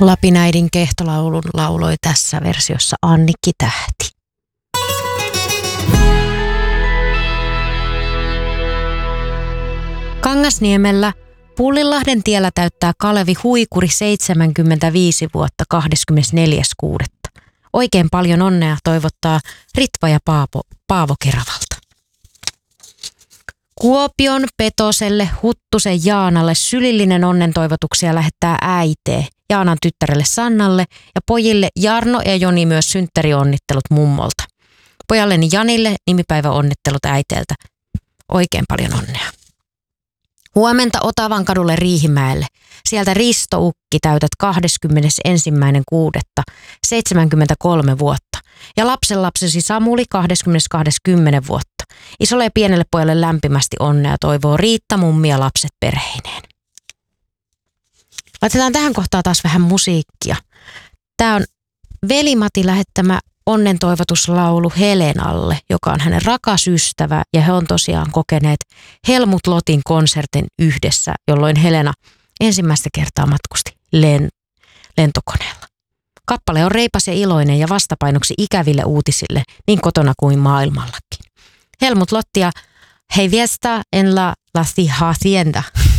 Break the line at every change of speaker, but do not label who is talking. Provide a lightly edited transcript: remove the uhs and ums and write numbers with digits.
Lapinäidin kehtolaulun lauloi tässä versiossa Annikki Tähti. Kangasniemellä Pullinlahden tiellä täyttää Kalevi Huikuri 75 vuotta 24.6. Oikein paljon onnea toivottaa Ritva ja Paavo Keravalta. Kuopion Petoselle Huttusen Jaanalle sylillinen onnentoivotuksia lähettää äitee Jaanan tyttärelle Sannalle ja pojille Jarno ja Joni myös synttärionnittelut mummolta. Pojalleni Janille nimipäiväonnittelut äiteeltä. Oikein paljon onnea. Huomenta Otavan kadulle Riihimäelle. Sieltä Risto Ukki täytät 21.6. 73 vuotta. Ja lapsenlapsesi Samuli 20.10 vuotta. Isolle ja pienelle pojalle lämpimästi onnea toivoo Riitta mummi ja lapset perheineen. Laitetaan tähän kohtaan taas vähän musiikkia. Tämä on Veli-Mati lähettämä onnentoivotuslaulu Helenalle, joka on hänen rakas ystävä, ja he on tosiaan kokeneet Helmut Lotin konsertin yhdessä, jolloin Helena ensimmäistä kertaa matkusti lentokoneella. Kappale on reipas ja iloinen ja vastapainoksi ikäville uutisille niin kotona kuin maailmallakin. Helmut Lottia, hei viesta en la hacienda.